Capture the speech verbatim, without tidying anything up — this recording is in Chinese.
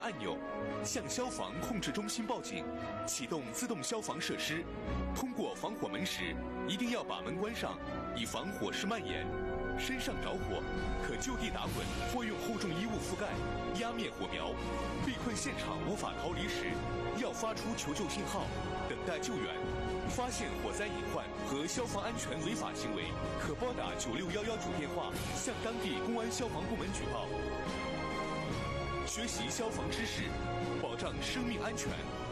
按钮，向消防控制中心报警，启动自动消防设施。通过防火门时，一定要把门关上，以防火势蔓延。身上着火，可就地打滚或用厚重衣物覆盖，压灭火苗。被困现场无法逃离时，要发出求救信号，等待救援。发现火灾隐患和消防安全违法行为，可拨打九六一一主电话向当地公安消防部门举报。学习消防知识，保障生命安全。